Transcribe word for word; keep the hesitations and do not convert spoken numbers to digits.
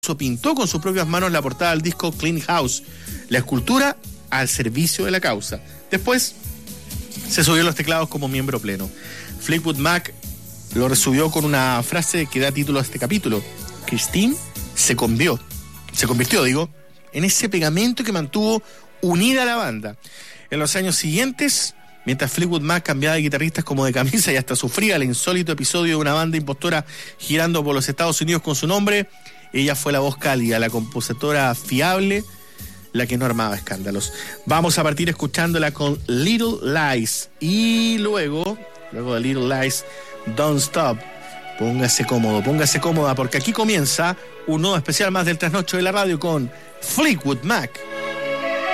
pintó con sus propias manos la portada del disco Clean House, la escultura al servicio de la causa. Después se subió a los teclados como miembro pleno. Fleetwood Mac lo resubió con una frase que da título a este capítulo: Christine se convirtió, se convirtió, digo, en ese pegamento que mantuvo unida a la banda. En los años siguientes, mientras Fleetwood Mac cambiaba de guitarristas como de camisa y hasta sufría el insólito episodio de una banda impostora girando por los Estados Unidos con su nombre, ella fue la voz cálida, la compositora fiable, la que no armaba escándalos. Vamos a partir escuchándola con Little Lies y luego, luego de Little Lies, Don't Stop. Póngase cómodo, póngase cómoda, porque aquí comienza un nuevo especial más del Trasnocho de la Radio con Fleetwood Mac.